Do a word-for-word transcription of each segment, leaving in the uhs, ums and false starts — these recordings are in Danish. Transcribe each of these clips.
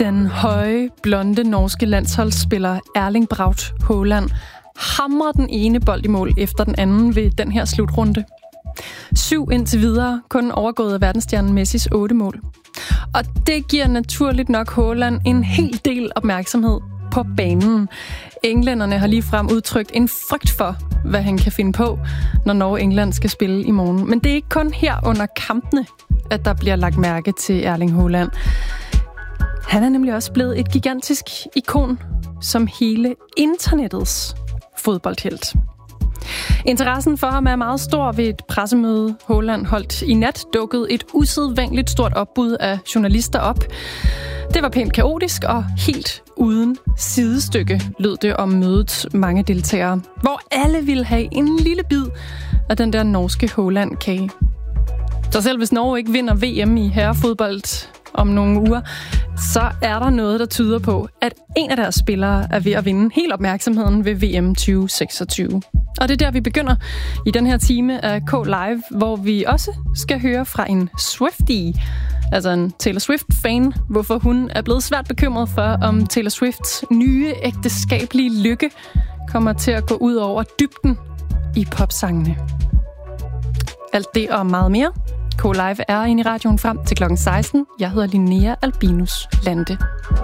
Den høje, blonde norske landsholdsspiller Erling Braut Haaland hamrer den ene bold i mål efter den anden ved den her slutrunde. Syv indtil videre, kun overgået af verdensstjernen Messis otte mål. Og det giver naturligt nok Haaland en hel del opmærksomhed på banen. Englænderne har ligefrem udtrykt en frygt for, hvad han kan finde på, når Norge og England skal spille i morgen. Men det er ikke kun her under kampene, at der bliver lagt mærke til Erling Haaland. Han er nemlig også blevet et gigantisk ikon, som hele internettets fodboldhelt. Interessen for ham er meget stor. Ved et pressemøde, Haaland holdt i nat, dukkede et usædvanligt stort opbud af journalister op. Det var pænt kaotisk og helt uden sidestykke, lød det om mødets mange deltagere, hvor alle ville have en lille bid af den der norske Haaland-kage. Så selv hvis Norge ikke vinder V M i herrefodbold om nogle uger, så er der noget, der tyder på, at en af deres spillere er ved at vinde hele opmærksomheden ved V M tyve seksogtyve. Og det er der, vi begynder i den her time af K Live, hvor vi også skal høre fra en Swiftie, altså en Taylor Swift-fan, hvorfor hun er blevet svært bekymret for, om Taylor Swifts nye ægteskabelige lykke kommer til at gå ud over dybden i popsangene. Alt det og meget mere. K Live er inde i radioen frem til klokken seksten. Jeg hedder Linnea Albinus Lande.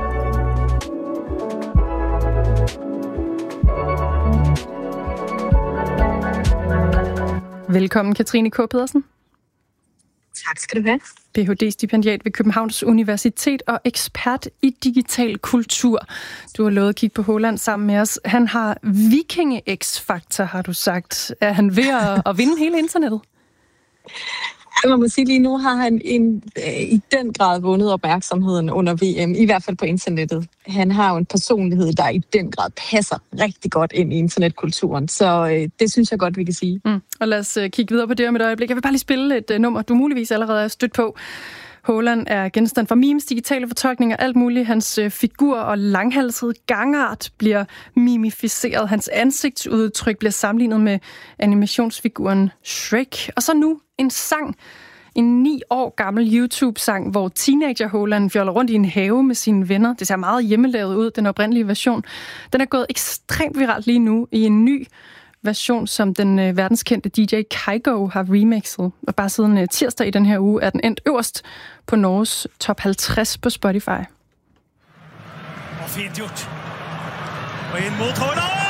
Velkommen, Katrine K. Pedersen. Tak skal du have. P H D-stipendiat ved Københavns Universitet og ekspert i digital kultur. Du har lovet at kigge på Haaland sammen med os. Han har vikinge-X-faktor, har du sagt. Er han ved at, at vinde hele internettet? Man må sige, lige nu har han en, øh, i den grad vundet opmærksomheden under V M, i hvert fald på internettet. Han har jo en personlighed, der i den grad passer rigtig godt ind i internetkulturen, så øh, det synes jeg godt, vi kan sige. Mm. Og lad os øh, kigge videre på det om et øjeblik. Jeg vil bare lige spille et øh, nummer, du muligvis allerede er stødt på. Haaland er genstand for memes, digitale fortolkninger, alt muligt. Hans øh, figur og langhalset gangart bliver mimificeret. Hans ansigtsudtryk bliver sammenlignet med animationsfiguren Shrek. Og så nu en sang. En ni år gammel YouTube-sang, hvor teenager Haaland fjoller rundt i en have med sine venner. Det ser meget hjemmelavet ud, den oprindelige version. Den er gået ekstremt viralt lige nu i en ny version, som den øh, verdenskendte D J Kygo har remixet. Og bare siden øh, tirsdag i den her uge er den endt øverst på Norges top halvtreds på Spotify. Og fint gjort. Og ind mod Haaland!